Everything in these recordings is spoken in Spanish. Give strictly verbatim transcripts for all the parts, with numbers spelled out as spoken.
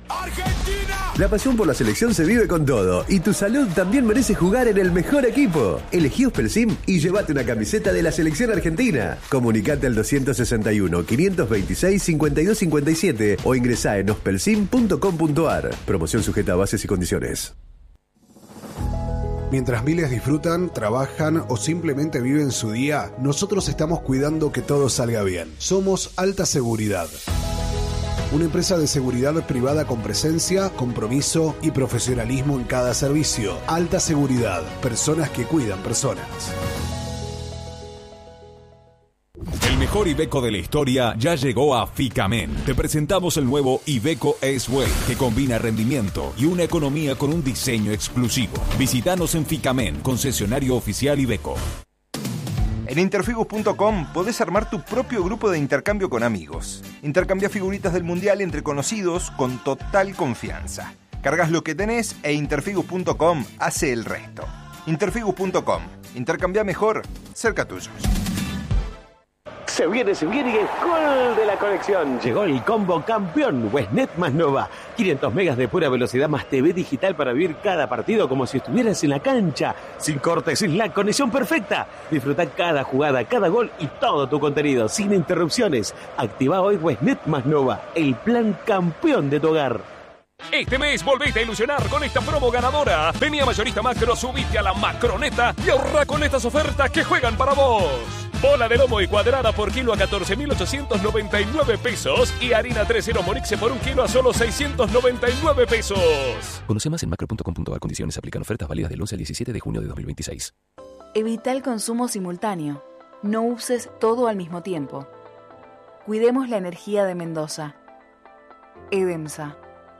¡Argentina! La pasión por la selección se vive con todo y tu salud también merece jugar en el mejor equipo. Elegí Ospelsim y llévate una camiseta de la selección argentina. Comunicate al dos seis uno, cinco dos seis, cinco dos cinco siete o ingresá en ospelsim punto com punto ar. Promoción sujeta a bases y condiciones. Mientras miles disfrutan, trabajan o simplemente viven su día, nosotros estamos cuidando que todo salga bien. Somos Alta Seguridad. Una empresa de seguridad privada con presencia, compromiso y profesionalismo en cada servicio. Alta Seguridad. Personas que cuidan personas. El mejor Iveco de la historia ya llegó a Ficamen. Te presentamos el nuevo Iveco S-Way, que combina rendimiento y una economía con un diseño exclusivo. Visítanos en Ficamen, concesionario oficial Iveco. En interfigus punto com podés armar tu propio grupo de intercambio con amigos. Intercambia figuritas del mundial entre conocidos con total confianza. Cargas lo que tenés e interfigus punto com hace el resto. interfigus punto com. Intercambia mejor, cerca tuyo. Se viene, se viene y es gol de la conexión. Llegó el combo campeón, Westnet más Nova. quinientos megas de pura velocidad más T V digital para vivir cada partido como si estuvieras en la cancha. Sin cortes, sin la conexión perfecta. Disfruta cada jugada, cada gol y todo tu contenido, sin interrupciones. Activa hoy Westnet más Nova, el plan campeón de tu hogar. Este mes volvete a ilusionar con esta promo ganadora. Vení a Mayorista Macro, subite a la Macroneta y ahorra con estas ofertas que juegan para vos. Bola de lomo y cuadrada por kilo a catorce mil ochocientos noventa y nueve pesos y harina tres cero Morixe por un kilo a solo seiscientos noventa y nueve pesos. Conoce más en macro punto com punto ar. Condiciones aplican. Ofertas válidas del once al diecisiete de junio de dos mil veintiséis. Evita el consumo simultáneo. No uses todo al mismo tiempo. Cuidemos la energía de Mendoza. EDEMSA.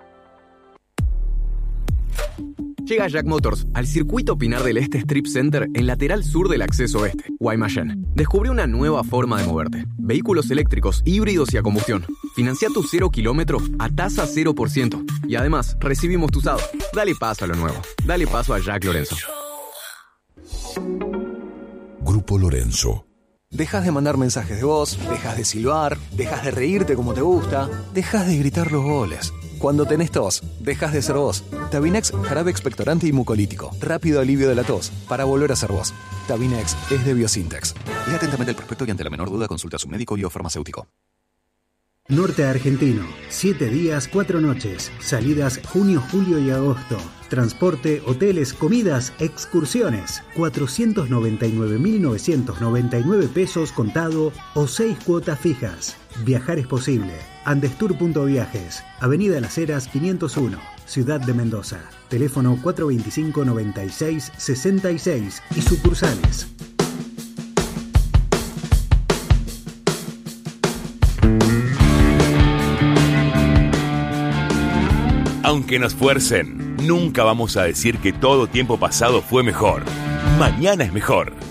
Llega Jack Motors al circuito Pinar del Este Strip Center en lateral sur del acceso oeste, Guaymallén. Descubre una nueva forma de moverte. Vehículos eléctricos, híbridos y a combustión. Financia tu cero kilómetro a tasa cero por ciento. Y además, recibimos tu usado. Dale paso a lo nuevo. Dale paso a Jack Lorenzo. Grupo Lorenzo. Dejas de mandar mensajes de voz, dejas de silbar, dejas de reírte como te gusta, dejas de gritar los goles. Cuando tenés tos, dejas de ser vos. Tabinex, jarabe expectorante y mucolítico. Rápido alivio de la tos, para volver a ser vos. Tabinex es de Biosintex. Lea atentamente el prospecto y ante la menor duda consulta a su médico y o farmacéutico. Norte Argentino, siete días, cuatro noches. Salidas junio, julio y agosto. Transporte, hoteles, comidas, excursiones. cuatrocientos noventa y nueve mil novecientos noventa y nueve pesos contado o seis cuotas fijas. Viajar es posible. Andestur punto viajes, Avenida Las Heras quinientos uno, Ciudad de Mendoza. Teléfono cuatro veinticinco, noventa y seis, sesenta y seis y sucursales. Aunque nos fuercen, nunca vamos a decir que todo tiempo pasado fue mejor. Mañana es mejor.